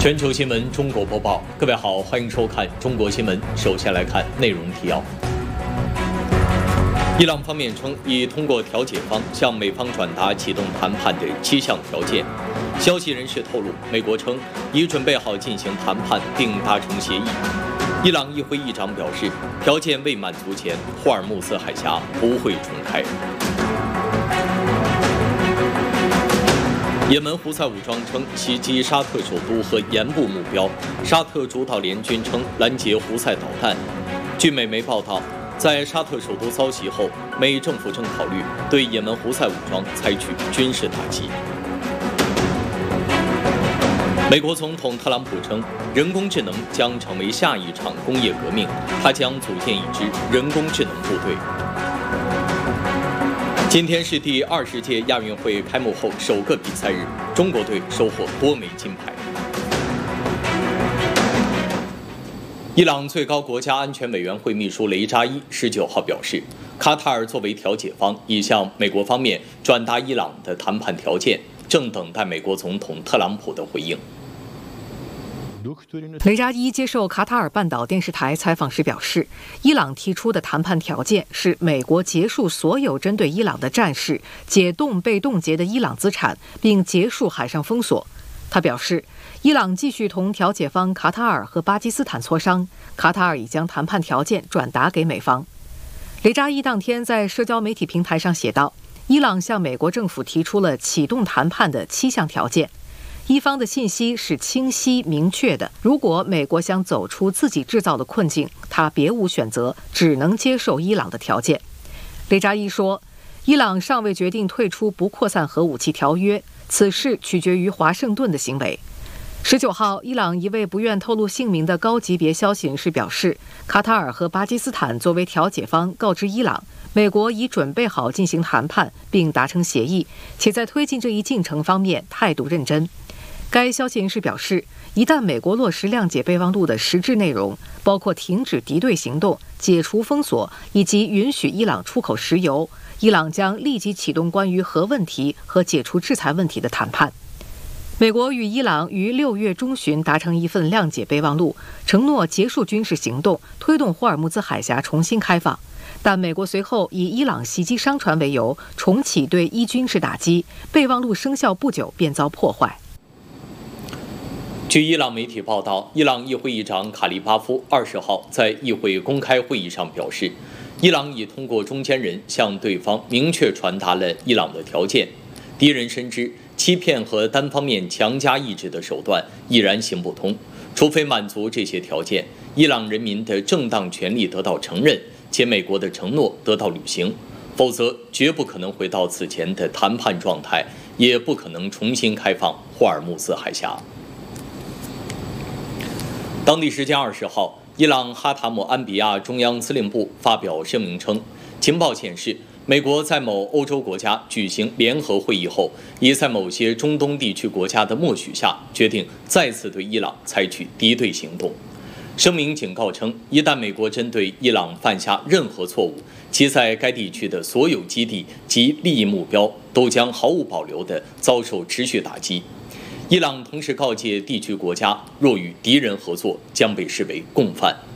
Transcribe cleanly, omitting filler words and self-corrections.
全球新闻中国播报，各位好，欢迎收看中国新闻。首先来看内容提要。伊朗方面称，已通过调解方向美方转达启动谈判的7项条件。消息人士透露，美国称已准备好进行谈判并达成协议。伊朗议会议长表示，条件未满足前，霍尔木兹海峡不会重开。也门胡塞武装称袭击沙特首都和盐部目标，沙特主导联军称拦截胡塞导弹。据美媒报道，在沙特首都遭袭后，美政府正考虑对也门胡塞武装采取军事打击。美国总统特朗普称，人工智能将成为下一场工业革命，他将组建一支人工智能部队。今天是第20届亚运会开幕后首个比赛日，中国队收获多枚金牌。伊朗最高国家安全委员会秘书雷扎伊19号表示，卡塔尔作为调解方，已向美国方面转达伊朗的谈判条件，正等待美国总统特朗普的回应。 雷扎伊接受卡塔尔半岛电视台采访时表示，伊朗提出的谈判条件是美国结束所有针对伊朗的战事，解冻被冻结的伊朗资产，并结束海上封锁。他表示，伊朗继续同调解方卡塔尔和巴基斯坦磋商，卡塔尔已将谈判条件转达给美方。雷扎伊当天在社交媒体平台上写道，伊朗向美国政府提出了启动谈判的7项条件。伊方的信息是清晰明确的，如果美国想走出自己制造的困境，他别无选择，只能接受伊朗的条件。雷扎伊说，伊朗尚未决定退出不扩散核武器条约，此事取决于华盛顿的行为。19号，伊朗一位不愿透露姓名的高级别消息人士表示，卡塔尔和巴基斯坦作为调解方告知伊朗，美国已准备好进行谈判并达成协议，且在推进这一进程方面态度认真。该消息人士表示，一旦美国落实谅解备忘录的实质内容，包括停止敌对行动、解除封锁以及允许伊朗出口石油，伊朗将立即启动关于核问题和解除制裁问题的谈判。美国与伊朗于6月中旬达成一份谅解备忘录，承诺结束军事行动，推动霍尔木兹海峡重新开放。但美国随后以伊朗袭击商船为由，重启对伊军事打击，备忘录生效不久便遭破坏。 据伊朗媒体报道，伊朗议会议长卡利巴夫20号在议会公开会议上表示，伊朗已通过中间人向对方明确传达了伊朗的条件。敌人深知欺骗和单方面强加意志的手段依然行不通，除非满足这些条件，伊朗人民的正当权利得到承认，且美国的承诺得到履行，否则绝不可能回到此前的谈判状态，也不可能重新开放霍尔木兹海峡。当地时间20号，伊朗哈塔姆安比亚中央司令部发表声明称，情报显示，美国在某欧洲国家举行联合会议后，已在某些中东地区国家的默许下，决定再次对伊朗采取敌对行动。声明警告称，一旦美国针对伊朗犯下任何错误，其在该地区的所有基地及利益目标都将毫无保留地遭受持续打击。伊朗同时告诫地区国家，若与敌人合作，将被视为共犯。